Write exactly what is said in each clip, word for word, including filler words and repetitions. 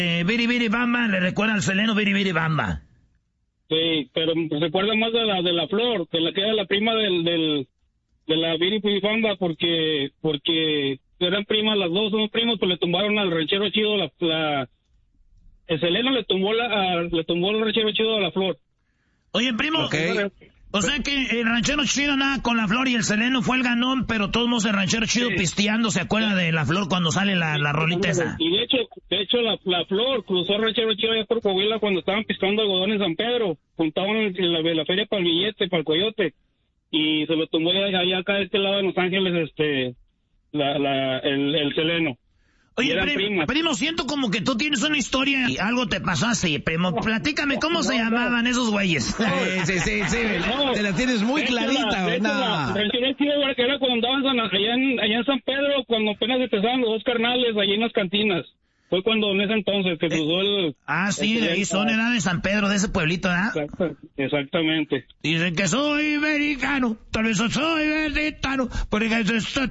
Eh, Biri Biri Bamba, le recuerda al Seleno Biri Biri Bamba. Sí, pero se recuerda más de la de la Flor, de la que era la prima del, del de la Biri Biri Bamba, porque porque eran primas las dos, son primos, pues le tumbaron al ranchero chido la, la el Seleno le tumbó la a, le tumbó el ranchero chido a la Flor. Oye, primo, okay. O sea que el ranchero chido nada con la Flor y el Seleno fue el ganón, pero todos modos el ranchero chido sí. pisteando, ¿se acuerda de la Flor cuando sale la, la rolita esa? Y de hecho, de hecho la, la Flor cruzó el ranchero chido allá por Coahuila cuando estaban pisteando algodón en San Pedro, juntaban en la, la feria para el billete, para el coyote, y se lo tumbó allá, allá acá de este lado de Los Ángeles, este, la, la, el, el Seleno. Oye, primo, primo, siento como que tú tienes una historia y algo te pasó así, primo. Platícame, ¿cómo no, se no, llamaban no. esos güeyes? Sí, sí, sí, sí. No, te la tienes muy clarita, ¿verdad? Que era cuando andaban allá en, allá en San Pedro, cuando apenas empezaban los dos carnales, allí en las cantinas. Fue cuando en ese entonces que cruzó el... Eh, ah, sí, el, de ahí son, era de San Pedro, de ese pueblito, ¿verdad? Exacto, exactamente. Dicen que soy americano, tal vez soy verditano, porque soy...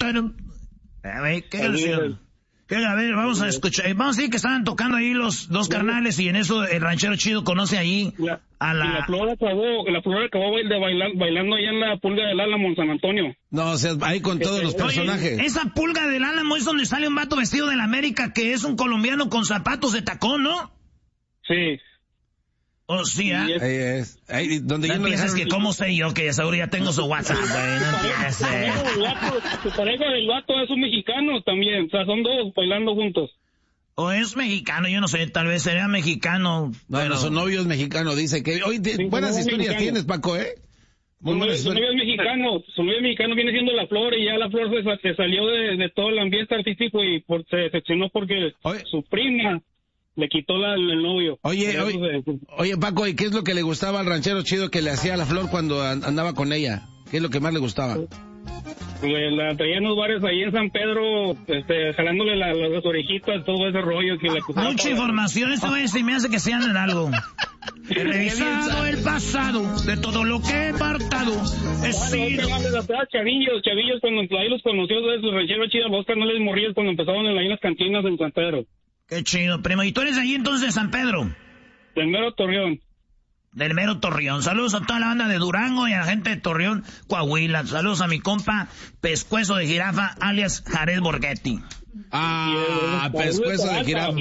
A ver, ¿qué canción? A ver, vamos a escuchar, vamos a decir que estaban tocando ahí los dos carnales y en eso el ranchero chido conoce ahí la, a la... Y la Flor acabó, la Flor acabó de bailar, bailando allá en la pulga del Álamo en San Antonio. No, o sea, ahí con todos los personajes. Oye, esa pulga del Álamo es donde sale un vato vestido de la América que es un colombiano con zapatos de tacón, ¿no? Sí. Oh, sí, ¿ah? ¿eh? Ahí es. Ahí, donde no yo piensas que cómo sé yo que seguro ya tengo su WhatsApp, güey. No empieces. Tu pareja del vato es un mexicano también. O sea, son dos bailando juntos. O es mexicano, yo no sé, tal vez sería mexicano. Bueno, pero... su novio es mexicano, dice que... Hoy te... sí, buenas historias mexicano. Tienes, Paco, ¿eh? Muy buenas historias. Su novio es mexicano, su novio es mexicano, viene siendo la Flor y ya la Flor se, se salió de, de todo el ambiente artístico y por, se decepcionó porque Oye. su prima... le quitó la, el novio. Oye, oye, oye, Paco, ¿y qué es lo que le gustaba al ranchero chido que le hacía a la Flor cuando andaba con ella? ¿Qué es lo que más le gustaba? Le, la traía en los bares ahí en San Pedro, este, jalándole la, las orejitas, todo ese rollo que le Mucha para... información, esto es, y me hace que sean en algo. He revisado el pasado de todo lo que he apartado. He sido... Chavillos, chavillos, cuando ahí los conoció de su ranchero chido, los canales morrillos cuando empezaban en, ahí en las cantinas en San Pedro. Qué chido, primo. ¿Y tú eres de allí entonces de San Pedro? Del mero Torreón. Del mero Torreón. Saludos a toda la banda de Durango y a la gente de Torreón, Coahuila. Saludos a mi compa Pescuezo de Jirafa, alias Jared Borghetti. Ah, sí, Pescuezo de Jirafa.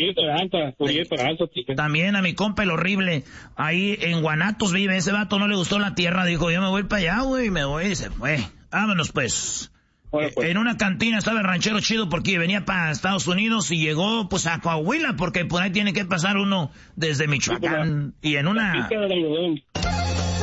También a mi compa el horrible. Ahí en Guanatos vive. Ese vato no le gustó la tierra. Dijo, yo me voy para allá, güey. Me voy y se fue. Vámonos, pues. Bueno, pues. En una cantina estaba el ranchero chido porque venía para Estados Unidos y llegó pues a Coahuila porque por ahí tiene que pasar uno desde Michoacán y en una...